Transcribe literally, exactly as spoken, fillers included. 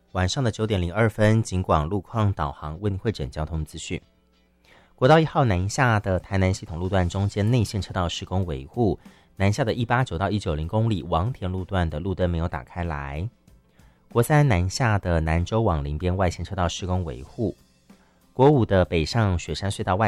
晚上的九点零二分，警广路况导航为您汇整交通资讯。国道一号南下的台南系统路段中间内线车道施工维护，南下的一八九到一九零公里王田路段的路灯没有打开来。国三南下的南州往林边外线车道施工维护。国五的北上雪山隧道外